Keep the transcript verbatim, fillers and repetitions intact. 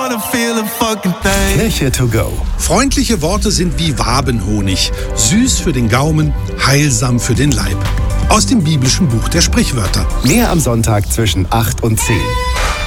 wanna feel a fucking thing. Kirche to go. Freundliche Worte sind wie Wabenhonig. Süß für den Gaumen, heilsam für den Leib. Aus dem biblischen Buch der Sprichwörter. Mehr am Sonntag zwischen acht und zehn.